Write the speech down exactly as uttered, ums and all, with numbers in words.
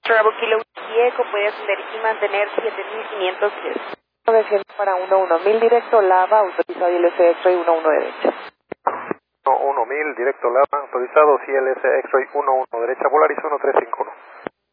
Bravo Kilo Eco puede ascender y mantener siete mil quinientos diez. novecientos para uno uno mil directo Lava, autorizado I L S X-Ray uno uno derecha. uno mil directo Lava, autorizado I L S X-Ray uno uno derecha, Polaris uno tres cinco uno.